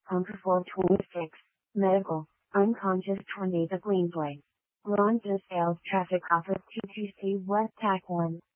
Hunger 426, Medical, unconscious tornado Queensway. Ron just failed traffic off of 22C West Tack 1.